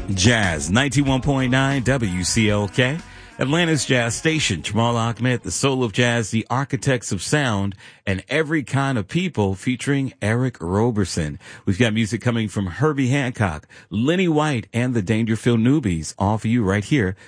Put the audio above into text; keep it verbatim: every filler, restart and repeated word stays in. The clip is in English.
Jazz ninety-one point nine W C L K, Atlanta's jazz station. Jamal Ahmed, the soul of jazz, the architects of sound, and every kind of people, featuring Eric Roberson. We've got music coming from Herbie Hancock, Lenny White, and the Dangerfield Newbies, all for you right here